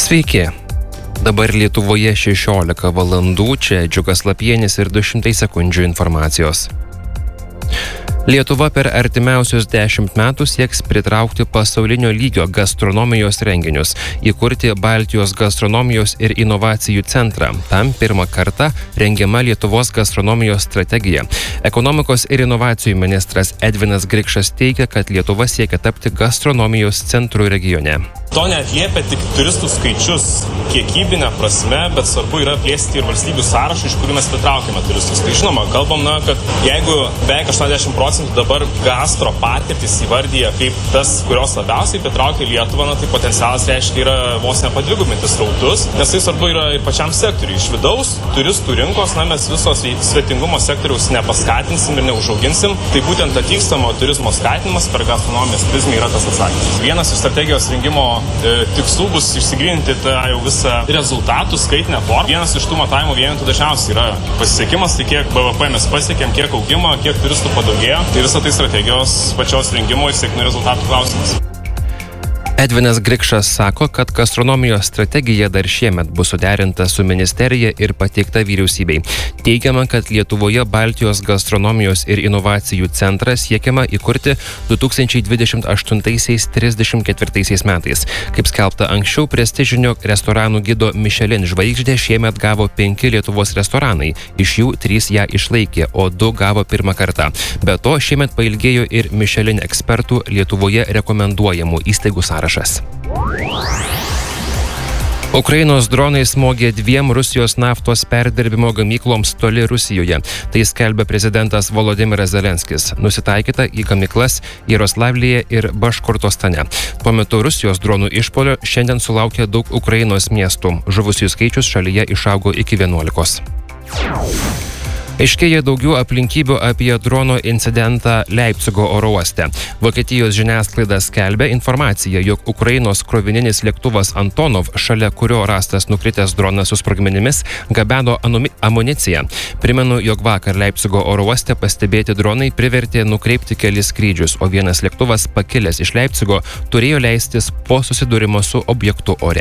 Sveiki. Dabar Lietuvoje 16 valandų, čia Džiugas Lapienis ir 200 sekundžių informacijos. Lietuva per artimiausius 10 metų sieks pritraukti pasaulinio lygio gastronomijos renginius, įkurti Baltijos gastronomijos ir inovacijų centrą. Tam pirmą kartą rengiama Lietuvos gastronomijos strategija. Ekonomikos ir inovacijų ministras Edvinas Grikšas teigia, kad Lietuva siekia tapti gastronomijos centru regione. To neatliepia tik turistų skaičius kiekybinė prasme, bet svarbu yra plėsti ir valstybių sąrašą, iš kurių mes pritraukime turistus. Tai žinoma, kalbam, kad jeigu beveik 80% dabar gastro patirtis įvardyja kaip tas, kurios labiausiai pritraukia Lietuvą, tai potencialas reiškia yra vos nepadvigubinti srautus, nes tai svarbu yra ir pačiam sektoriui. Iš vidaus turistų rinkos, mes visos svetingumo sektoriaus nepaskatinsim ir neužauginsim. Tai būtent atvykstamo turizmo skatinimas per gastronomijos prizmę yra tas atsakymas. Vienas iš strategijos rengimo tikslų bus išsigryninti tą jau visą rezultatų skaitinę formą. Vienas iš tų matavimo vienetų dažniausiai yra pasiekimas, tai kiek BVP mes pasiekėm, kiek augimo, kiek turistų padaugėjo. Tai visą tai strategijos pačios rengimo ir sėkmės rezultatų klausimas. Edvinas Grikšas sako, kad gastronomijos strategija dar šiemet bus suderinta su ministerija ir pateikta vyriausybei. Teigiama, kad Lietuvoje Baltijos gastronomijos ir inovacijų centrą siekiama įkurti 2028-34 metais. Kaip skelbta anksčiau, prestižinio restoranų gido Michelin žvaigždę šiemet gavo 5 Lietuvos restoranai, iš jų 3 ją išlaikė, o 2 gavo pirmą kartą. Be to, šiemet pailgėjo ir Michelin ekspertų Lietuvoje rekomenduojamų įstaigų sąrašas. Ukrainos dronai smogė 2 Rusijos naftos perdirbimo gamykloms toli Rusijoje. Tai skelbia prezidentas Volodymyras Zelenskis. Nusitaikyta į gamyklas Jaroslavlyje ir Baškortostane. Tuo metu Rusijos dronų išpuolio šiandien sulaukė daug Ukrainos miestų. Žuvusiųjų skaičius šalyje išaugo iki 11. Aiškėja daugiau aplinkybių apie drono incidentą Leipcigo oro uoste. Vokietijos žiniasklaida skelbia informaciją, jog Ukrainos krovininis lėktuvas Antonov, šalia kurio rastas nukritęs dronas su sprogmenimis, gabeno amuniciją. Primenu, jog vakar Leipcigo oro uoste pastebėti dronai privertė nukreipti kelis skrydžius, o vienas lėktuvas pakilęs iš Leipcigo turėjo leistis po susidūrimo su objektu ore.